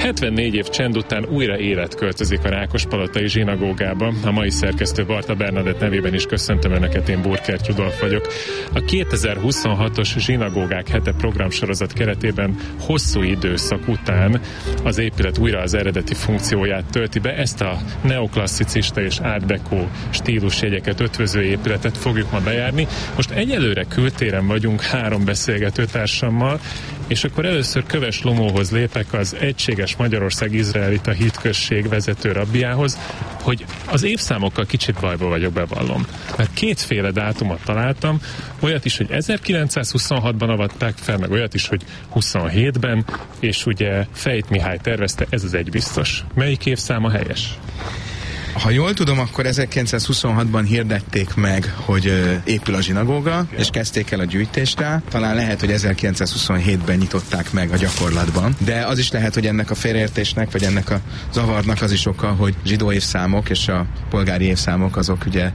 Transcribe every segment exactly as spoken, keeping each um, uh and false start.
hetvennégy év csend után újra élet költözik a Rákospalotai zsinagógába. A mai szerkesztő Barta Bernadett nevében is köszöntöm Önöket, én Burkert Rudolf vagyok. A kétezer-huszonhatos zsinagógák hete programsorozat keretében hosszú időszak után az épület újra az eredeti funkcióját tölti be. Ezt a neoklasszicista és art deco stílusjegyeket ötvöző épületet fogjuk ma bejárni. Most egyelőre kültéren vagyunk három beszélgetőtársammal, és akkor először Köves Lomóhoz lépek, az Egységes Magyarország Izraelita Hitközség vezető rabbiához, hogy az évszámokkal kicsit bajba vagyok, bevallom. Mert kétféle dátumot találtam, olyat is, hogy ezerkilencszázhuszonhatban avatták fel, meg olyat is, hogy huszonhétben, és ugye Fejt Mihály tervezte, ez az egy biztos. Melyik évszám a helyes? Ha jól tudom, akkor ezerkilencszázhuszonhatban hirdették meg, hogy ö, épül a zsinagóga, és kezdték el a gyűjtést rá. Talán lehet, hogy ezerkilencszázhuszonhétben nyitották meg a gyakorlatban. De az is lehet, hogy ennek a félreértésnek, vagy ennek a zavarnak az is oka, hogy zsidó évszámok és a polgári évszámok azok ugye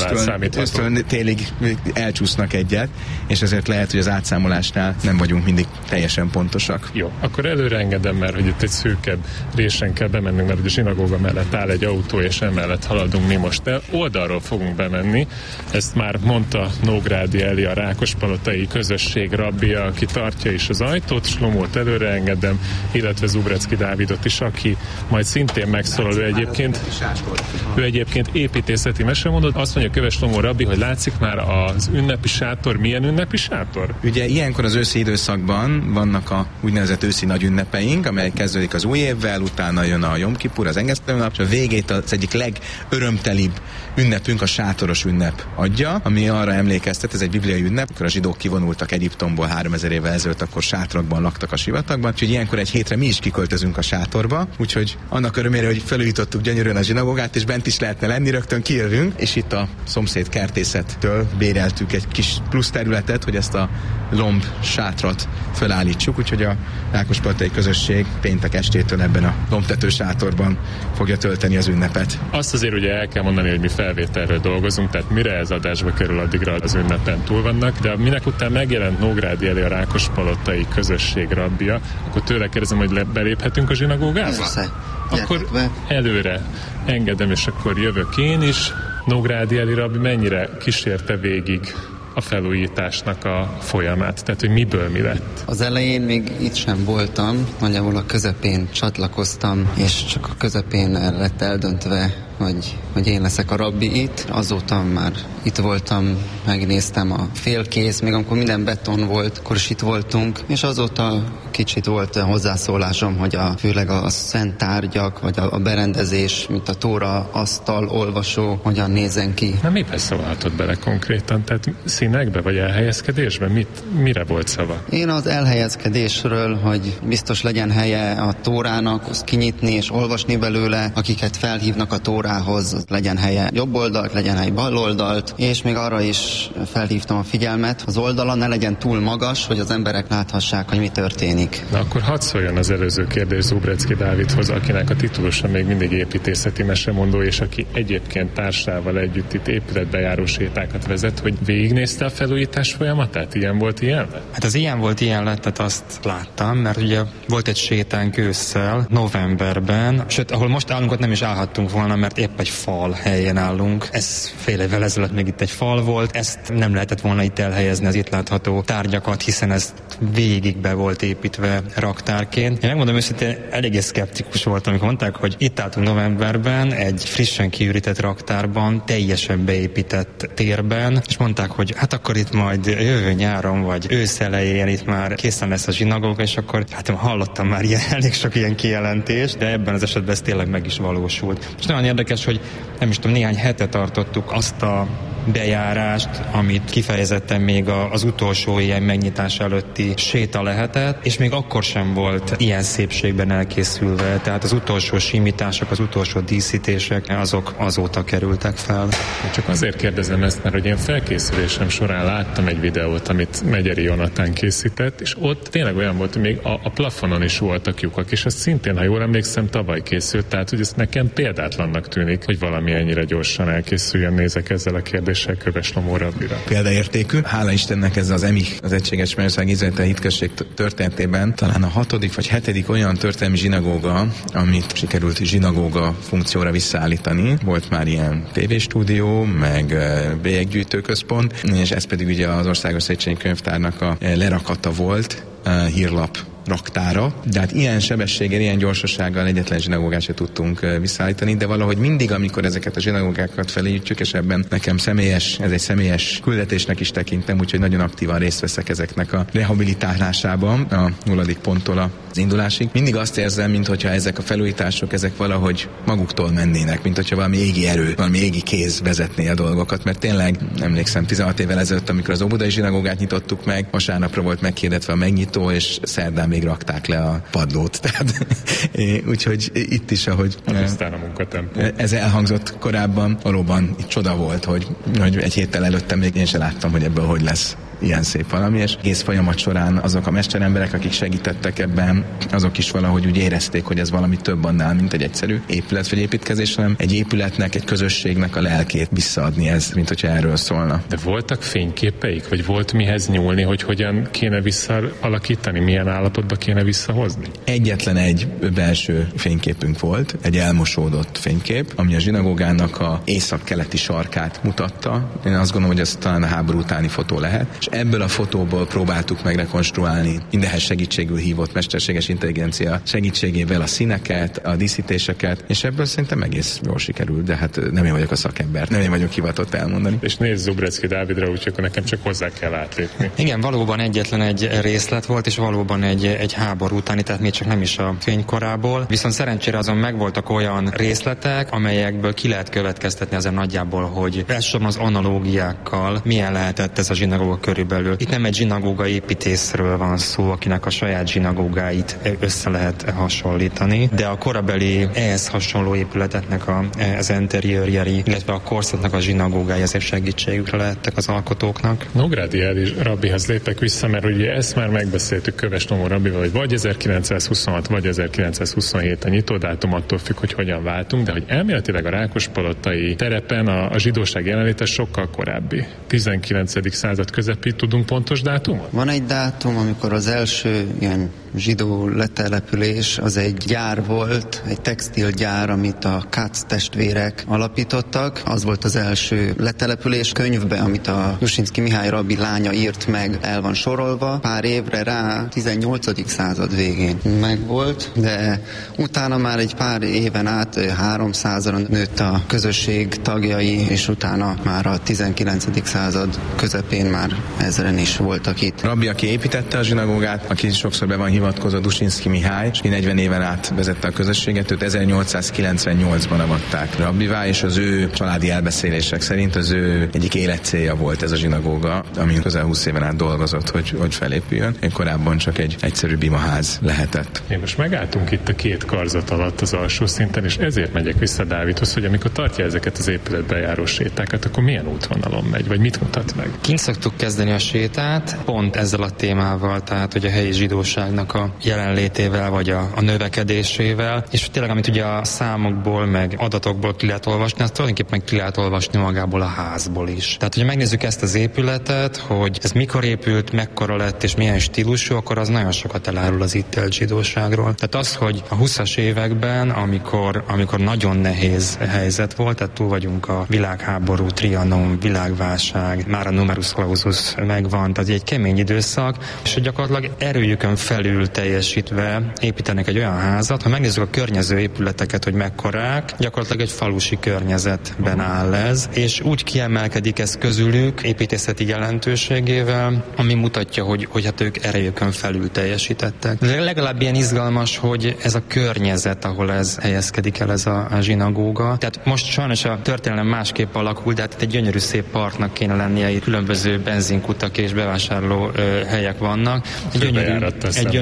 ősztől télig elcsúsznak egyet, és ezért lehet, hogy az átszámolásnál nem vagyunk mindig teljesen pontosak. Jó, akkor előre engedem, mert hogy itt egy szűkebb résen kell bemennünk, mert a zsinagóga mellett áll egy autó, és mellett haladunk mi most el. Oldalról fogunk bemenni. Ezt már mondta Nógrádi Eli, a Rákospalotai közösség rabbia, aki tartja is az ajtót, Slomót előre engedem, illetve Zubrecki Dávidot is, aki majd szintén megszólal. Ő egyébként, ő egyébként építészeti mesemondó. Azt mondja Köves Slomó rabbi, hogy látszik már az ünnepi sátor. Milyen ünnepi sátor? Ugye ilyenkor az őszi időszakban vannak a úgynevezett őszi nagy ünnepeink, amely kezdődik az új évvel, utána jön a Jom Kipur, az engesztelő nap, és a végét az egyik legörömtelibb ünnepünk, a sátoros ünnep adja, ami arra emlékeztet, ez egy bibliai ünnep, amikor a zsidók kivonultak Egyiptomból háromezer évvel ezelőtt, akkor sátrakban laktak a sivatagban, úgyhogy ilyenkor egy hétre mi is kiköltözünk a sátorba, úgyhogy annak örömére, hogy felújítottuk gyönyörűen a zsinagógát, és bent is lehetne lenni, rögtön kijövünk, és itt a szomszéd kertészettől béreltük egy kis plusz területet, hogy ezt a lomb sátrat felállítsuk, úgyhogy a Rákospalotai közösség péntek estétől ebben a lombtető sátorban fogja tölteni az ünnepet. Azt azért ugye el kell mondani, hogy mi felvételről dolgozunk, tehát mire ez adásba kerül, addigra az ünnepen túl vannak, de minek után megjelent Nógrádi Eli, a Rákospalotai közösség rabbia, akkor tőle kérdezem, hogy le, beléphetünk a zsinagógába? Persze. Akkor előre engedem, és akkor jövök én is. Nógrádi Eli rabbi mennyire kísérte végig a felújításnak a folyamát, tehát hogy miből mi lett? Az elején még itt sem voltam, nagyjából a közepén csatlakoztam, és csak a közepén lett eldöntve, hogy, hogy én leszek a rabbi itt. Azóta már itt voltam, megnéztem a félkész, még amikor minden beton volt, akkor is itt voltunk, és azóta kicsit volt hozzászólásom, hogy a, főleg a szent tárgyak, vagy a, a berendezés, mint a tóra, asztal, olvasó, hogyan nézzen ki. Na mibe szólhatott bele konkrétan? Tehát színekbe, vagy elhelyezkedésben? Mit, mire volt szava? Én az elhelyezkedésről, hogy biztos legyen helye a tórának, azt kinyitni és olvasni belőle, akiket felhívnak a tórához, legyen helye jobb oldalt, legyen helye bal oldalt, és még arra is felhívtam a figyelmet, az oldala ne legyen túl magas, hogy az emberek láthassák, hogy mi történik. Na akkor hadd szóljon az előző kérdés Zubrecki Dávidhoz, akinek a titulusa még mindig építészeti mesemondó, és aki egyébként társával együtt itt épületbejáró sétákat vezet, hogy végignézte a felújítás folyamatát? Ilyen volt, ilyen lett? Hát az ilyen volt, ilyen lett, tehát azt láttam, mert ugye volt egy sétánk ősszel, novemberben, sőt, ahol most állunk, ott nem is állhattunk volna, mert épp egy fal helyen állunk. Ez fél évvel ezelőtt még itt egy fal volt, ezt nem lehetett volna itt elhelyezni az itt látható tárgyakat, hiszen ez végig be volt építve raktárként. Én megmondom őszintén, eléggé szkeptikus voltam, amikor mondták, hogy itt álltunk novemberben egy frissen kiürített raktárban, teljesen beépített térben, és mondták, hogy hát akkor itt majd jövő nyáron, vagy ősz elején itt már készen lesz a zsinagóga, és akkor hát hallottam már ilyen, elég sok ilyen kijelentést, de ebben az esetben ez tényleg meg is valósult. És nagyon érdekes, hogy nem is tudom, néhány hete tartottuk azt a bejárást, amit kifejezetten még az utolsó ilyen megnyitás előtti séta lehetett, és még akkor sem volt ilyen szépségben elkészülve, tehát az utolsó simítások, az utolsó díszítések, azok azóta kerültek fel. Csak azért kérdezem ezt, mert hogy én felkészülésem során láttam egy videót, amit Megyeri Jonatán készített, és ott tényleg olyan volt, hogy még a, a plafonon is voltak lyukak, és ez szintén, ha jól emlékszem, tavaly készült, tehát hogy ez nekem példátlannak tűnik, hogy valami ennyire gyorsan elkészüljön, nézek ezzel a kérdéssel kérdéssel Köves Lomó Rabbira. Példaértékű. Hála Istennek ez az EMIH, az Egységes Magyarország Izrael Hitközség történetében talán a hatodik vagy hetedik olyan történelmi zsinagóga, amit sikerült zsinagóga funkcióra visszaállítani. Volt már ilyen tévéstúdió, meg bélyeggyűjtőközpont, és ez pedig ugye az Országos Széchenyi Könyvtárnak a lerakata volt, hírlap raktára, de hát ilyen sebességgel, ilyen gyorsasággal egyetlen zsinagógát se tudtunk visszaállítani, de valahogy mindig, amikor ezeket a zsinagógákat felépítjük, és ebben nekem személyes, ez egy személyes küldetésnek is tekintem, úgyhogy nagyon aktívan részt veszek ezeknek a rehabilitálásában, a nulladik ponttól az indulásig. Mindig azt érzem, mintha ezek a felújítások, ezek valahogy maguktól mennének, mint hogyha valami égi erő, valami égi kéz vezetné a dolgokat, mert tényleg emlékszem tizenhat évvel ezelőtt, amikor az óbudai zsinagógát nyitottuk meg, vasárnapra volt meghirdetve a megnyitó, és szerdán még rakták le a padlót. Tehát, úgyhogy itt is, ahogy aztán a munkatempó. Ez elhangzott korábban, valóban itt csoda volt, hogy, hogy egy héttel előtte még én sem láttam, hogy ebből hogy lesz ilyen szép valami, és egész folyamat során azok a mesteremberek, akik segítettek ebben, azok is valahogy úgy érezték, hogy ez valami több annál, mint egy egyszerű épület vagy építkezés, hanem egy épületnek, egy közösségnek a lelkét visszaadni ez, mint hogyha erről szólna. De voltak fényképeik, vagy volt mihez nyúlni, hogy hogyan kéne visszaalakítani, milyen állapotba kéne visszahozni? Egyetlen egy belső fényképünk volt, egy elmosódott fénykép, ami a zsinagógának a észak-keleti sarkát mutatta. Én azt gondolom, hogy ez talán a háború utáni fotó lehet, és ebből a fotóból próbáltuk megrekonstruálni mindenhez segítségül hívott mesterséges intelligencia segítségével a színeket, a díszítéseket, és ebből szerintem egész jól sikerült, de hát nem én vagyok a szakember, nem én vagyok hivatott elmondani. És nézd Zubrecki Dávidra, úgyhogy akkor nekem csak hozzá kell átlépni. Igen, valóban egyetlen egy részlet volt, és valóban egy, egy háború utáni, tehát még csak nem is a fénykorából. Viszont szerencsére azon megvoltak olyan részletek, amelyekből ki lehet következtetni azért nagyjából, hogy elsősorban az analógiákkal milyen lehetett ez a zsinagóga körülbelül. Itt nem egy zsinagóga építészről van szó, akinek a saját zsinagógáit össze lehet hasonlítani, de a korabeli ehhez hasonló épületeknek a, az interiőrjei, illetve a korszaknak a zsinagógái azért segítségükre lehettek az alkotóknak. Nógrádi Eri rabbihoz lépek vissza, mert ugye ezt már megbeszéltük Köves Lomó rabbival, hogy vagy ezerkilencszázhuszonhat, vagy ezerkilencszázhuszonhét a nyitódátum, attól függ, hogy hogyan váltunk, de hogy elméletileg a Rákospalotai terepen a, a zsidóság jelenléte sokkal korábbi. tizenkilencedik század közepi, tudunk pontos dátumot? Van egy dátum, amikor az első ilyen zsidó letelepülés, az egy gyár volt, egy textilgyár, amit a Katz testvérek alapítottak. Az volt az első letelepülés. Könyvbe, amit a Jusinszky Mihály rabbi lánya írt meg, el van sorolva. Pár évre rá tizennyolcadik század végén megvolt, de utána már egy pár éven át háromszázra nőtt a közösség tagjai, és utána már a tizenkilencedik század közepén már ezren is voltak itt. Rabbi, aki építette a zsinagógát, aki sokszor be van hivatkozott, Jusinszky Mihály, és negyven éven át vezette a közösséget, őt ezernyolcszázkilencvennyolcban avatták rabbivá, és az ő családi elbeszélések szerint az ő egyik életcélja volt ez a zsinagóga, ami közel húsz éven át dolgozott, hogy, hogy felépüljön. Korábban csak egy egyszerű bimaház lehetett. Én most megálltunk itt a két karzat alatt az alsó szinten, és ezért megyek vissza Dávidhoz, hogy amikor tartja ezeket az épületbe járó sétákat, akkor milyen útvonalon megy, vagy mit mutat meg? Kint szoktuk kezdeni a sétát, pont ezzel a témával, tehát hogy a helyi zsidóságnak a jelenlétével, vagy a, a növekedésével, és tényleg, amit ugye a számokból, meg adatokból ki lehet olvasni, azt tulajdonképpen ki lehet olvasni magából a házból is. Tehát, hogyha megnézzük ezt az épületet, hogy ez mikor épült, mekkora lett, és milyen stílusú, akkor az nagyon sokat elárul az itt élt zsidóságról. Tehát az, hogy a huszas években, amikor, amikor nagyon nehéz helyzet volt, tehát túl vagyunk a világháború, Trianon, világválság, már a numerus clausus megvan, tehát egy kemény időszak, és hogy gyakorlatilag erőjükön felül teljesítve építenek egy olyan házat, ha megnézzük a környező épületeket, hogy mekkorák, gyakorlatilag egy falusi környezetben áll ez, és úgy kiemelkedik ez közülük építészeti jelentőségével, ami mutatja, hogy, hogy hát ők erejükön felül teljesítettek. De legalább ilyen izgalmas, hogy ez a környezet, ahol ez helyezkedik el, ez a, a zsinagóga. Tehát most sajnos a történelem másképp alakul, de hát itt egy gyönyörű szép parknak kéne lennie, itt különböző benzinkutak és bevásárló ö, helyek vannak. Egy gyönyörű, egy gyönyörű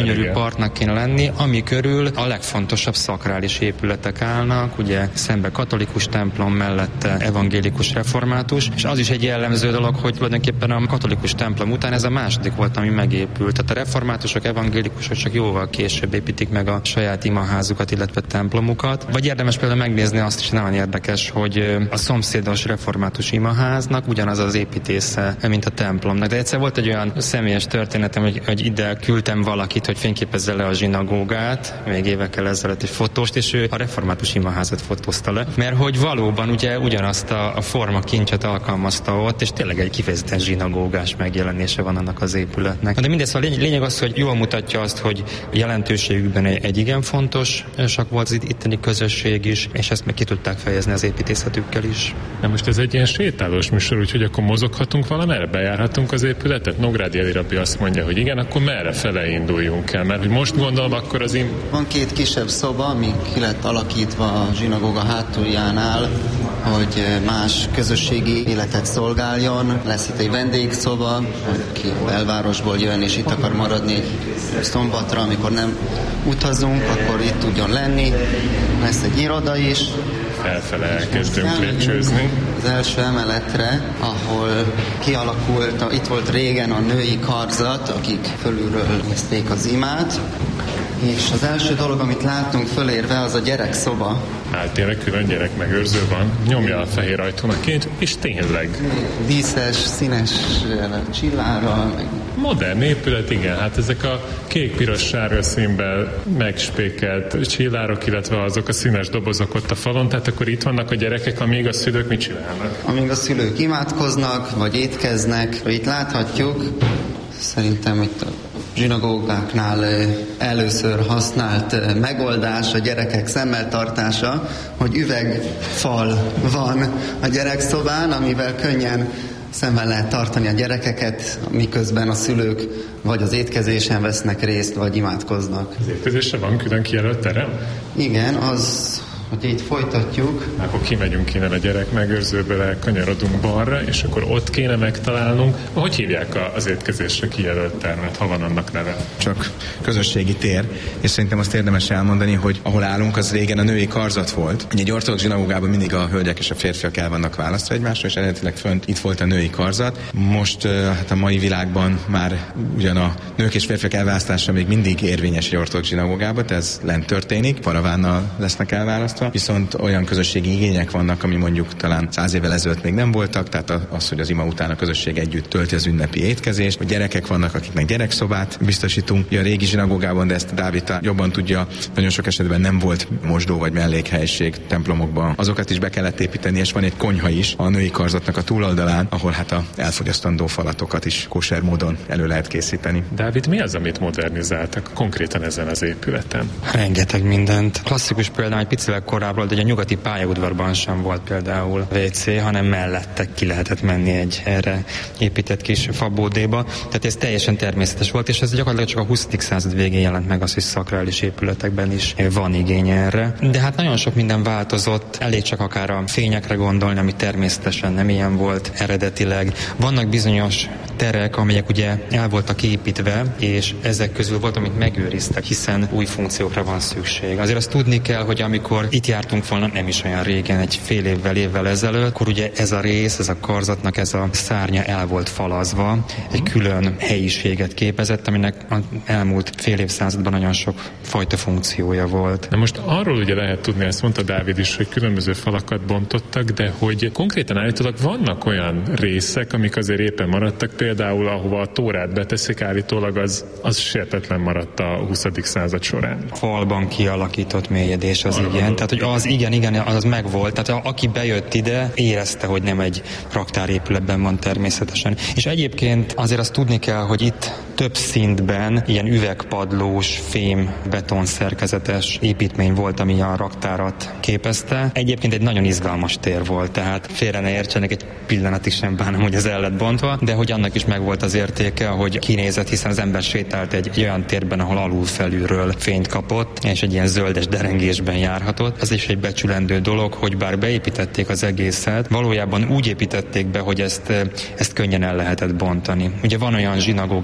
gyönyörű igen. parknak kéne lenni, ami körül a legfontosabb szakrális épületek állnak, ugye szembe katolikus templom, mellette evangélikus református, és az is egy jellemző dolog, hogy tulajdonképpen a katolikus templom után ez a második volt, ami megépült. Tehát a reformátusok, evangélikusok csak jóval később építik meg a saját imaházukat, illetve templomukat. Vagy érdemes például megnézni azt is, nagyon érdekes, hogy a szomszédos református imaháznak ugyanaz az építésze, mint a templomnak. De egyszer volt egy olyan személyes történetem, hogy, hogy ide küldtem valakit, hogy fényképezze le a zsinagógát, még évekkel ezelőtt egy fotóst, és ő a református imaházat fotózta le, mert hogy valóban ugye ugyanazt a, a forma kincset alkalmazta ott, és tényleg egy kifejezetten zsinagógás megjelenése van annak az épületnek. De mindez a lény, lényeg az, hogy jól mutatja azt, hogy jelentőségükben egy, egy igen fontos sak volt az itteni közösség is, és ezt meg ki tudták fejezni az építészetükkel is. Na most ez egy ilyen sétálós műsor, úgyhogy akkor mozoghatunk valamerre, bejárhatunk az épületet? Nógrádi Eli rabbi azt mondja, hogy igen, akkor merre fele induljunk el? Mert hogy most gondolom, akkor az im... Van két kisebb szoba, ami ki lett alakítva a zsinagóga hátuljánál, hogy más közösségi életet szolgáljon. Lesz itt egy vendégszoba, aki belvárosból jön és itt akar maradni egy szombatra, amikor nem utazunk, akkor itt tudjon lenni. Lesz egy iroda is. Felfele elkezdünk lépcsőzni. Az első emeletre, ahol kialakult, itt volt régen a női karzat, akik fölülről nézték az imát, és az első dolog, amit látunk fölérve, az a gyerekszoba. Hát tényleg külön gyerekmegőrző van, nyomja a fehér ajtónaként, és tényleg. Díszes, színes csillára. Meg... Modern épület, igen, hát ezek a kék-piros-sárga színben megspékelt csillárok, illetve azok a színes dobozok ott a falon, tehát akkor itt vannak a gyerekek, amíg a szülők mit csinálnak? Amíg a szülők imádkoznak, vagy étkeznek, itt láthatjuk, szerintem itt a zsinagógáknál először használt megoldás a gyerekek szemmel tartása, hogy üvegfal van a gyerekszobán, amivel könnyen szemmel lehet tartani a gyerekeket, miközben a szülők vagy az étkezésen vesznek részt, vagy imádkoznak. Az étkezésre van külön kijelölt terem? Igen, az... hogy így folytatjuk. Akkor kimegyünk innen a gyerek megőrzőből, elkanyarodunk balra, és akkor ott kéne megtalálnunk. Hogy hívják az étkezésre kijelölt termet, ha van annak neve? Csak közösségi tér, és szerintem azt érdemes elmondani, hogy ahol állunk, az régen a női karzat volt. Egy ortodox zsinagógában mindig a hölgyek és a férfiak el vannak választva egymásra, és eredetileg fönt itt volt a női karzat. Most hát a mai világban már ugyan a nők és férfiak elválasztása még mindig érvényes egy ortodox zsinagógában, de ez lent történik, paravánnal lesznek elválasztva. Viszont olyan közösségi igények vannak, ami mondjuk talán száz évvel ezelőtt még nem voltak, tehát az, hogy az ima után a közösség együtt tölti az ünnepi étkezést, hogy gyerekek vannak, akiknek gyerekszobát biztosítunk. A régi zsinagógában, de ezt Dávid jobban tudja, nagyon sok esetben nem volt mosdó vagy mellékhelyiség templomokban. Azokat is be kellett építeni, és van egy konyha is a női karzatnak a túloldalán, ahol hát a elfogyasztandó falatokat is kóser módon elő lehet készíteni. Dávid, mi az, amit modernizáltak konkrétan ezen az épületen? Rengeteg mindent. Klasszikus például egy picivel korábbról, de a nyugati pályaudvarban sem volt például vé cé, hanem mellette ki lehetett menni egy erre épített kis fabódéba. Tehát ez teljesen természetes volt, és ez gyakorlatilag csak a huszadik század végén jelent meg az, hogy szakrális épületekben is van igény erre. De hát nagyon sok minden változott, elég csak akár a fényekre gondolni, ami természetesen nem ilyen volt eredetileg. Vannak bizonyos terek, amelyek ugye el voltak építve, és ezek közül volt, amit megőriztek, hiszen új funkciókra van szükség. Azért azt tudni kell, hogy amikor itt jártunk volna, nem is olyan régen, egy fél évvel, évvel ezelőtt, akkor ugye ez a rész, ez a karzatnak ez a szárnya el volt falazva, egy külön helyiséget képezett, aminek az elmúlt fél évszázadban nagyon sok fajta funkciója volt. Na most arról ugye lehet tudni, ezt mondta Dávid is, hogy különböző falakat bontottak, de hogy konkrétan állítólag vannak olyan részek, amik azért éppen maradtak, például ahova a Tórát beteszik, állítólag az, az sértetlen maradt a huszadik század során. Falban kialakított mélyedés az igen. Tehát, hogy az igen, igen, az megvolt. Tehát aki bejött ide, érezte, hogy nem egy raktárépületben van természetesen. És egyébként azért azt tudni kell, hogy itt több szintben ilyen üvegpadlós, fém, beton szerkezetes építmény volt, ami a raktárat képezte. Egyébként egy nagyon izgalmas tér volt, tehát félre ne értsenek, egy pillanatig sem bánom, hogy ez el lett bontva, de hogy annak is megvolt az értéke, hogy kinézett, hiszen az ember sétált egy, egy olyan térben, ahol alul felülről fényt kapott, és egy ilyen zöldes derengésben járhatott. Ez is egy becsülendő dolog, hogy bár beépítették az egészet, valójában úgy építették be, hogy ezt, ezt könnyen el lehetett bontani. Ugye van olyan zsinagóga Magyarországon,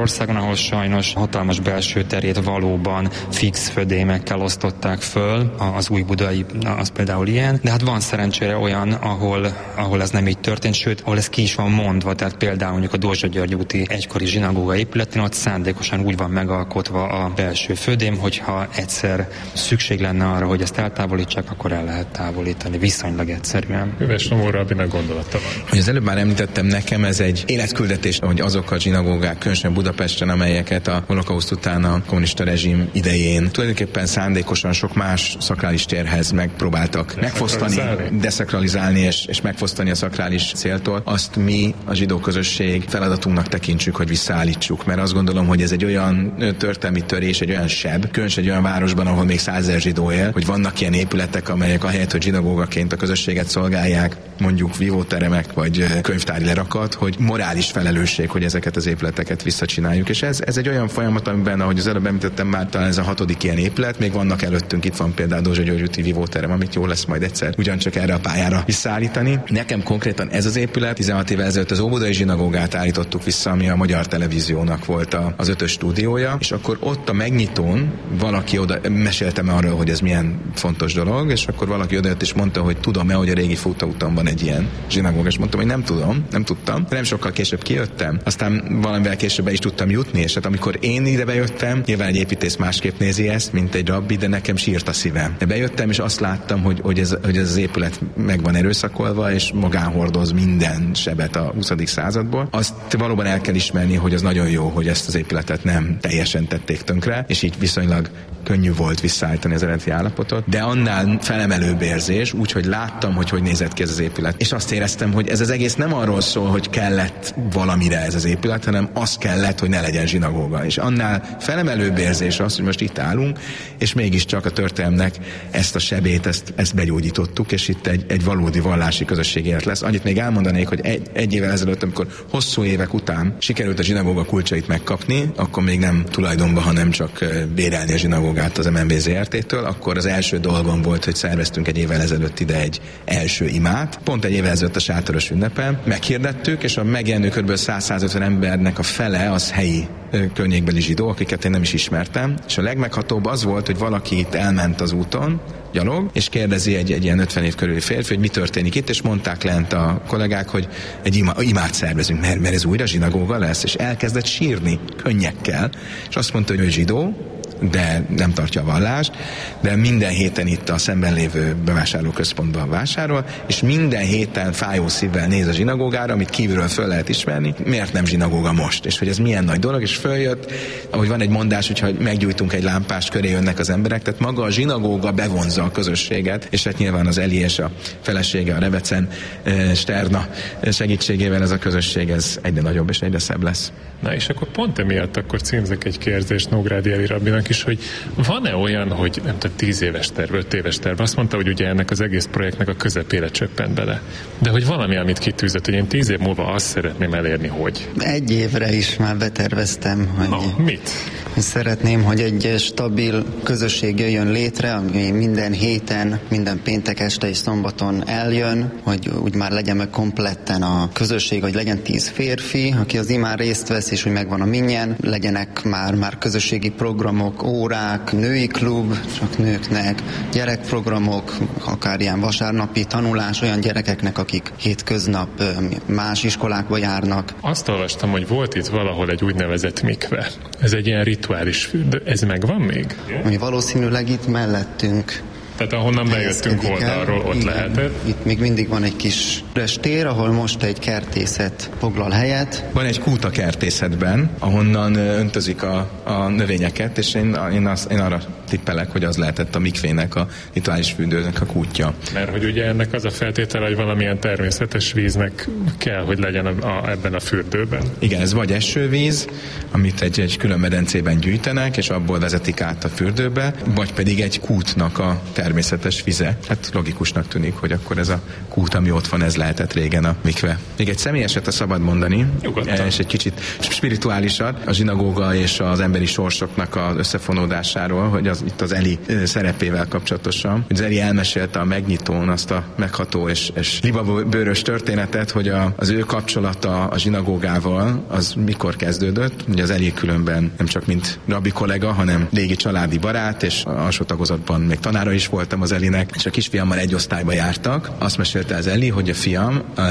Magyarországon, ahol sajnos hatalmas belső terét valóban fix födémekkel osztották föl, az Újbudai, az például ilyen, de hát van szerencsére olyan, ahol, ahol ez nem így történt, sőt, ahol ez ki is van mondva, tehát például mondjuk a Dózsa-György úti egykori zsinagóga épületén ott szándékosan úgy van megalkotva a belső födém, hogyha egyszer szükség lenne arra, hogy ezt eltávolítsák, akkor el lehet távolítani viszonylag egyszerűen. Üves Nomó rabbinak gondolata van. Hogy az előbb már említettem, nekem ez egy életküldetés, hogy azok a zsinagógák, különösen Budapesten, amelyeket a holokauszt után a kommunista rezsim idején tulajdonképpen szándékosan sok más szakrális térhez megpróbáltak megfosztani, deszakralizálni és, és megfosztani a szakrális céltól, azt mi a zsidó közösség feladatunknak tekintsük, hogy visszaállítsuk, mert azt gondolom, hogy ez egy olyan történelmi törés, egy olyan seb, különösen egy olyan városban, ahol még százezer zsidó él, hogy vannak ilyen épületek, amelyek ahelyett, hogy zsinagógaként a közösséget szolgálják, mondjuk vívóteremek vagy könyvtári lerakat, hogy morális felelősség, hogy ezeket az épületeket visszacsináljuk. És ez, ez egy olyan folyamat, amiben, ahogy az előbb említettem, már talán ez a hatodik ilyen épület, még vannak előttünk, itt van például Dózsa-György úti vívóterem, amit jó lesz majd egyszer ugyancsak erre a pályára visszaállítani. Nekem konkrétan ez az épület, tizenhat évvel ezelőtt az óbudai zsinagógát állítottuk vissza, ami a Magyar Televíziónak volt a, az ötös stúdiója, és akkor ott a megnyitón valaki oda, meséltem arról, hogy ez milyen fontos dolog, és akkor valaki odajött és mondta, hogy tudom-e, hogy a régi futóúton van egy ilyen zsinagóga, és mondtam, hogy nem tudom, nem tudtam. Nem sokkal később kijöttem, aztán valamivel később be is tudtam jutni, és hát amikor én ide bejöttem, nyilván egy építész másképp nézi ezt, mint egy rabbi, de nekem sírt a szívem. De bejöttem, és azt láttam, hogy, hogy, ez, hogy ez az épület meg van erőszakolva, és magán hordoz minden sebet a huszadik századból. Azt valóban el kell ismerni, hogy az nagyon jó, hogy ezt az épületet nem teljesen tették tönkre, és így viszonylag könnyű volt visszaállítani az eredeti állapotot, de annál felemelőbb érzés, úgyhogy láttam, hogy hogy nézett ki ez az épület. És azt éreztem, hogy ez az egész nem arról szól, hogy kellett valamire ez az épület, hanem az kellett, hogy ne legyen zsinagóga. És annál felemelőbb érzés az, hogy most itt állunk, és mégiscsak a történelmnek ezt a sebét, ezt, ezt begyógyítottuk, és itt egy, egy valódi vallási közösség élet lesz. Annyit még elmondanék, hogy egy, egy évvel ezelőtt, amikor hosszú évek után sikerült a zsinagóga kulcsait megkapni, akkor még nem tulajdonban, hanem csak bérelni a zsinagógát az em en bé zé er té-től, akkor az első dolgom volt, hogy szerveztünk egy évvel ezelőtt ide egy első imát. Pont egy évvel ezelőtt a sátoros ünnepen meghirdettük, és a megjelenő kb. száz-százötven embernek a fele az helyi környékbeli zsidó, akiket én nem is ismertem, és a legmeghatóbb az volt, hogy valaki itt elment az úton, gyalog, és kérdezi egy, egy ilyen ötven év körüli férfi, hogy mi történik itt, és mondták lent a kollégák, hogy egy ima, imát szervezünk, mert, mert ez újra zsinagóga lesz, és elkezdett sírni könnyekkel, és azt mondta, hogy ő zsidó, de nem tartja a vallást, de minden héten itt a szemben lévő bevásárlóközpontban vásárol, és minden héten fájó szívvel néz a zsinagógára, amit kívülről föl lehet ismerni, miért nem zsinagóga most, és hogy ez milyen nagy dolog, és följött, ahogy van egy mondás, hogyha meggyújtunk egy lámpást, köré jönnek az emberek, tehát maga a zsinagóga bevonza a közösséget, és hát nyilván az Eli és a felesége, a Rebecen Sterna segítségével ez a közösség ez egyre nagyobb és egyre szebb lesz. Na és akkor pont emiatt akkor címzek egy kérdést Nógrádi Eli rabbinak is, hogy van-e olyan, hogy nem tudom, tíz éves terv, öt éves terv, azt mondta, hogy ugye ennek az egész projektnek a közepére csöppent bele. De hogy valami, amit kitűzött, hogy én tíz év múlva azt szeretném elérni, hogy... Egy évre is már beterveztem, hogy... Na, mit? Szeretném, hogy egy stabil közösség jöjjön létre, ami minden héten, minden péntek este és szombaton eljön, hogy úgy már legyen meg kompletten a közösség, hogy legyen tíz férfi, aki az imán részt vesz, és hogy megvan a minnyen, legyenek már, már közösségi programok, órák, női klub, csak nőknek, gyerekprogramok, akár ilyen vasárnapi tanulás olyan gyerekeknek, akik hétköznap más iskolákba járnak. Azt olvastam, hogy volt itt valahol egy úgynevezett mikve. Ez egy ilyen rituális fürdő. Ez megvan még? Ami valószínűleg itt mellettünk. Tehát ahonnan bejöttünk oldalról, ott igen, lehetett. Itt még mindig van egy kis üres tér, ahol most egy kertészet foglal helyet. Van egy kút a kertészetben, ahonnan öntözik a, a növényeket, és én, én, az, én arra tippelek, hogy az lehetett a mikvének, a rituális fürdőnek a kútja. Mert hogy ugye ennek az a feltétele, hogy valamilyen természetes víznek kell, hogy legyen a, a, ebben a fürdőben. Igen, ez vagy esővíz, amit egy, egy külön medencében gyűjtenek, és abból vezetik át a fürdőbe, vagy pedig egy kútnak a természetes természetes vize. Hát logikusnak tűnik, hogy akkor ez a kút, ami ott van, ez lehetett régen a mikve. Még egy személyeset a szabad mondani, Nyugodtan. és egy kicsit spirituálisat a zsinagóga és az emberi sorsoknak az összefonódásáról, hogy az itt az Eli szerepével kapcsolatosan. Az Eli elmesélte a megnyitón azt a megható és, és libabőrös történetet, hogy a, az ő kapcsolata a zsinagógával az mikor kezdődött. Ugye az Eli különben nem csak mint rabbi kollega, hanem régi családi barát, és alsó tagozatban még tanára is voltam az Elinek, és a kisfiammal egy osztályba jártak. Azt mesélte az Eli, hogy a fiam uh,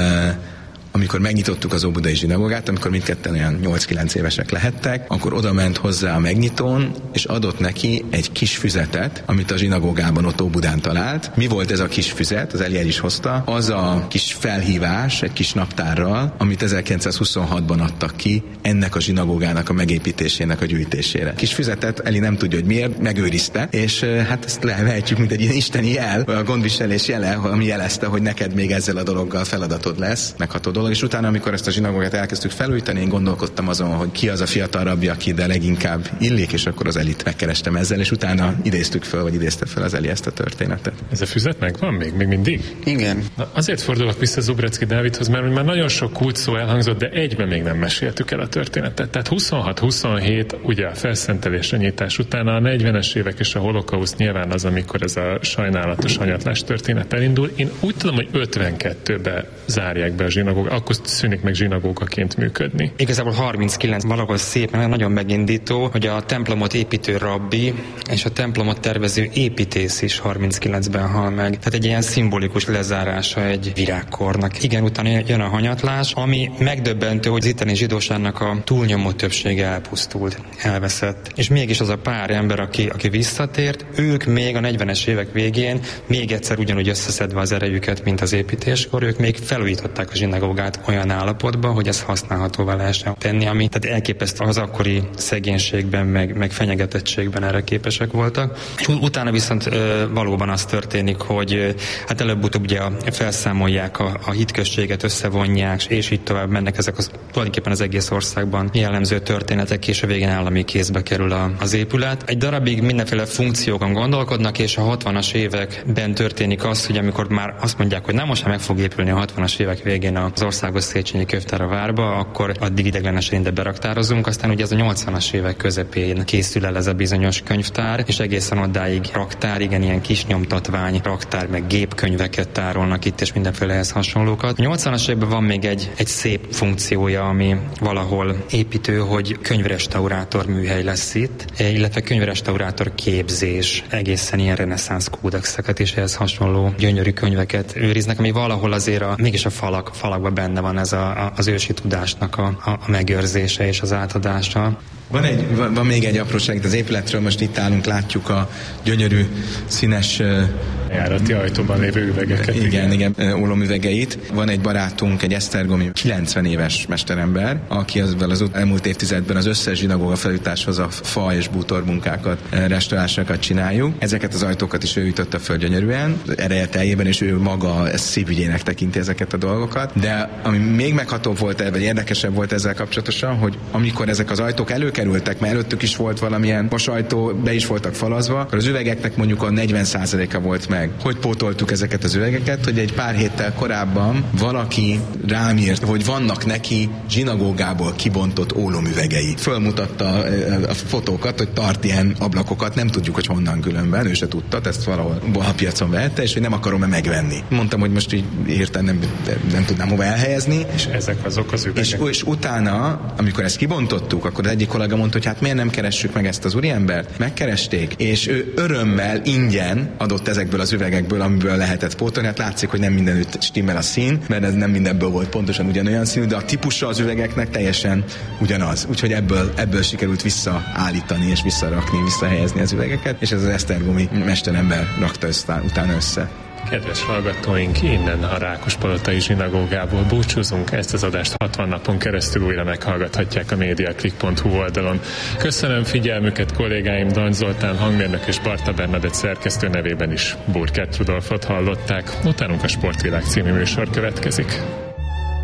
amikor megnyitottuk az óbudai zsinagógát, amikor mindketten olyan nyolc-kilenc évesek lehettek, akkor oda ment hozzá a megnyitón, és adott neki egy kis füzetet, amit a zsinagógában ott Óbudán talált. Mi volt ez a kis füzet? Az Eli el is hozta. Az a kis felhívás, egy kis naptárral, amit ezerkilencszázhuszonhatban adtak ki ennek a zsinagógának a megépítésének a gyűjtésére. Kis füzetet Eli nem tudja, hogy miért, megőrizte, és hát ezt levehetjük, mint egy ilyen isteni jel, a gondviselés jele, ami jelezte, hogy neked még ezzel a dologgal feladatod lesz, megható dolog, és utána, amikor ezt a zsinagógát elkezdtük felújítani, én gondolkodtam azon, hogy ki az a fiatal rabbi, aki ide leginkább illik, és akkor az Elit megkerestem ezzel, és utána idéztük fel, vagy idézte fel az Eli ezt a történetet. Ez a füzet megvan még? Még mindig? Igen. Na, azért fordulok vissza Zubrecki Dávidhoz, mert már nagyon sok kult szó elhangzott, de egyben még nem meséltük el a történetet. Tehát huszonhat huszonhét, ugye a felszentelés, a nyitás után a negyvenes évek és a holokauszt nyilván az, amikor ez a sajnálatos hanyatlás történet elindul. Én úgy tudom, hogy ötvenkettőbe zárják be a zsinagógát, akkor szűnik meg zsinagógaként működni. Igazából harminckilenc valahol szép, mert nagyon megindító, hogy a templomot építő rabbi és a templomot tervező építész is harminckilencben hal meg. Tehát egy ilyen szimbolikus lezárása egy virágkornak. Igen, utána jön a hanyatlás, ami megdöbbentő, hogy az itteni zsidóságnak a túlnyomó többsége elpusztult, elveszett. És mégis az a pár ember, aki, aki visszatért, ők még a negyvenes évek végén még egyszer ugyanúgy összeszedve az erejüket, mint az építéskor, ők még felújították a zsinagógát olyan állapotban, hogy ez használhatóvá lehessen tenni, ami tehát elképesztő az akkori szegénységben, meg, meg fenyegetettségben erre képesek voltak. És utána viszont ö, valóban az történik, hogy ö, hát előbb-utóbb ugye felszámolják a, a hitközséget, összevonják, és így tovább mennek ezek az, tulajdonképpen az egész országban jellemző történetek, és a végén állami kézbe kerül a, az épület. Egy darabig mindenféle funkciókon gondolkodnak, és a hatvanas években történik az, hogy amikor már azt mondják, hogy nem most már meg fog épülni a hatvanas évek végén az országos Széchenyi könyvtár a várba, akkor addig ideiglenesen ide beraktározunk, aztán ugye ez a nyolcvanas évek közepén készül el ez a bizonyos könyvtár, és egészen odáig raktár, igen, ilyen kis nyomtatvány, raktár, meg gépkönyveket tárolnak itt, és mindenféle ehhez hasonlókat. A nyolcvanas években van még egy, egy szép funkciója, ami valahol építő, hogy könyvrestaurátor műhely lesz itt, illetve könyvrestaurátor képzés, egészen ilyen reneszánsz kódexeket és ehhez hasonló gyönyörű könyveket őriznek, ami valahol azért a, mégis a falak, falakban benne van ez a, a, az ősi tudásnak a, a, a megőrzése és az átadása. Van, egy, van, van még egy apróság, az épületről most itt állunk, látjuk a gyönyörű, színes járati ajtóban lévő üvegeket. Igen, igen, igen, ólomüvegeit. Van egy barátunk, egy esztergomi kilencven éves mesterember, aki az, az elmúlt évtizedben az összes zsinagóga felújításhoz a fa és bútormunkákat, restaurálásokat csináljuk. Ezeket az ajtókat is ő ütötte föl gyönyörűen, ereje teljében, és ő maga ezt szívügyének tekinti ezeket a dolgokat. De ami még meghatóbb volt, vagy érdekesebb volt ezzel kapcsolatosan, hogy amikor ezek az ajtók előkerültek, mert előttük is volt valamilyen vasajtó, be is voltak falazva, akkor az üvegeknek mondjuk a negyven százaléka volt meg. Hogy pótoltuk ezeket az üvegeket, hogy egy pár héttel korábban valaki rám írt, hogy vannak neki zsinagógából kibontott ólomüvegei. Fölmutatta a fotókat, hogy tart ilyen ablakokat, nem tudjuk, hogy honnan különben, ő se tudta, ezt valahol a piacon vette, és hogy nem akarom-e megvenni. Mondtam, hogy most így hirtelen nem, nem tudnám hova elhelyezni. És ezek azok az üvegek. És, és utána, amikor ezt kibontottuk, akkor az egyik kollega mondta, hogy hát miért nem keressük meg ezt az úriembert? Megkeresték, és ő örömmel ingyen adott ezekből az üvegekből, amiből lehetett pótolni. Hát látszik, hogy nem mindenütt stimmel a szín, mert ez nem mindenből volt pontosan ugyanolyan színű, de a típusa az üvegeknek teljesen ugyanaz. Úgyhogy ebből, ebből sikerült visszaállítani és visszarakni, visszahelyezni az üvegeket, és ez az esztergomi mesterember rakta össze, utána össze. Kedves hallgatóink, innen a Rákospalotai zsinagógából búcsúzunk. Ezt az adást hatvan napon keresztül újra meghallgathatják a mediaclick pont hu oldalon. Köszönöm figyelmüket, kollégáim, Dancs Zoltán hangmérnök és Barta Bernadett szerkesztő nevében is Burkert Rudolfot hallották. Utánunk a Sportvilág című műsor következik.